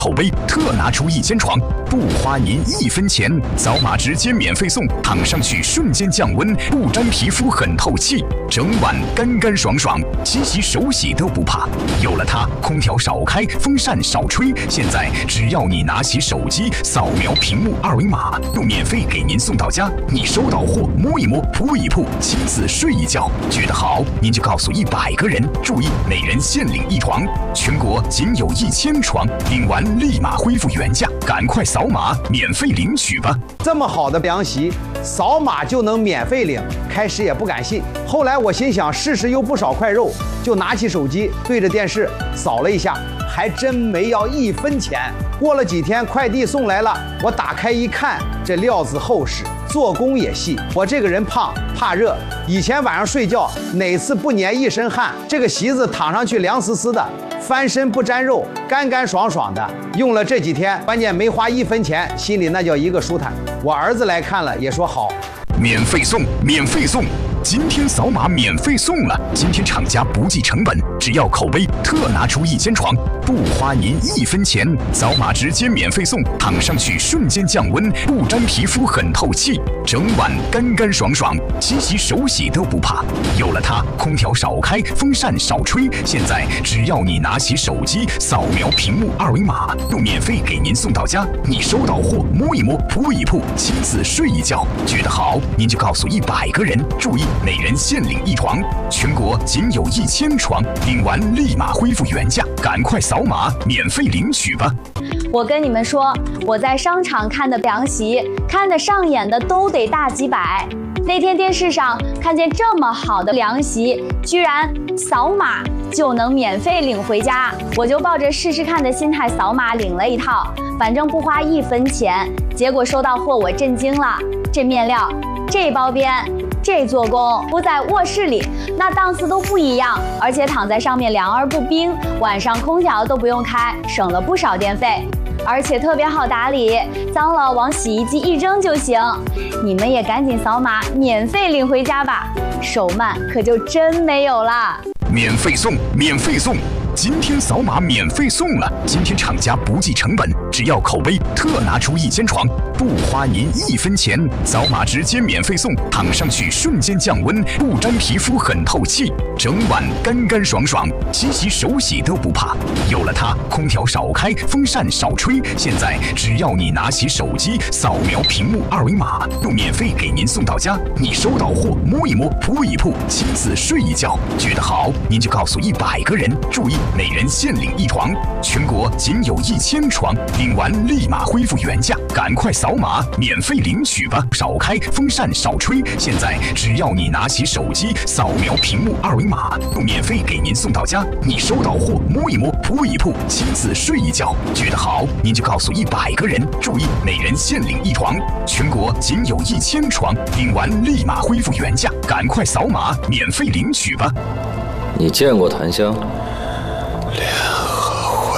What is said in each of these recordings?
口碑特拿出1000床，不花您1分钱，扫码直接免费送，躺上去瞬间降温，不粘皮肤很透气，整晚干干爽爽，洗洗手洗都不怕。有了它，空调少开，风扇少吹，现在只要你拿起手机扫描屏幕2维码，就免费给您送到家。你收到货摸一摸，铺一铺，亲自睡一觉，觉得好，您就告诉100个人，注意每人限领1床，全国仅有1000床，领完立马恢复原价，赶快扫码免费领取吧！ 这么好的凉席，扫码就能免费领，开始也不敢信，后来我心想试试又不少块肉，就拿起手机对着电视扫了一下，还真没要1分钱。过了几天，快递送来了，我打开一看，这料子厚实，做工也细。我这个人胖，怕热，以前晚上睡觉哪次不粘一身汗？这个席子躺上去凉丝丝的，翻身不沾肉，干干爽爽的。用了这几天，关键没花1分钱，心里那叫一个舒坦。我儿子来看了也说好， 免费送，免费送。今天扫码免费送了，今天厂家不计成本，只要口碑特拿出1000床，不花您1分钱，扫码直接免费送，躺上去瞬间降温，不粘皮肤很透气，整晚干干爽爽，洗洗手洗都不怕。有了它，空调少开，风扇少吹，现在只要你拿起手机扫描屏幕2维码，就免费给您送到家。你收到货摸一摸，铺一铺，亲自睡一觉，觉得好，您就告诉100个人，注意每人限领1床，全国仅有1000床，领完立马恢复原价，赶快扫码免费领取吧！ 我跟你们说，我在商场看的凉席，看得上眼的都得大几百。那天电视上看见这么好的凉席，居然扫码就能免费领回家，我就抱着试试看的心态扫码领了一套，反正不花1分钱。结果收到货我震惊了，这面料，这包边，这做工，铺在卧室里，那档次都不一样，而且躺在上面凉而不冰，晚上空调都不用开，省了不少电费，而且特别好打理，脏了往洗衣机一扔就行。你们也赶紧扫码，免费领回家吧，手慢可就真没有了。 免费送，免费送。今天扫码免费送了，今天厂家不计成本，只要口碑特拿出1000床，不花您1分钱，扫码直接免费送，躺上去瞬间降温，不粘皮肤很透气，整晚干干爽爽，洗洗手洗都不怕。有了它，空调少开，风扇少吹，现在只要你拿起手机扫描屏幕2维码，就免费给您送到家。你收到货摸一摸，铺一铺，亲自睡一觉，觉得好，您就告诉100个人，注意每人限领1床，全国仅有1000床，领完立马恢复原价，赶快扫码免费领取吧！少开，风扇少吹，现在只要你拿起手机扫描屏幕2维码，就免费给您送到家。你收到货摸一摸，铺一铺，亲自睡一觉，觉得好，您就告诉100个人，注意每人限领1床，全国仅有1000床，领完立马恢复原价，赶快扫码免费领取吧！ 你见过檀香？ 联合会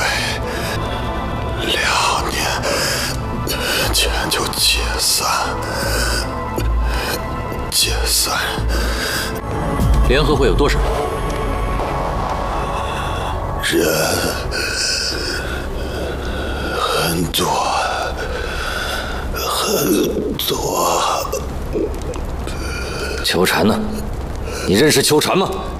2年前就解散。 联合会有多少人？很多。 秋蝉呢？你认识秋蝉吗？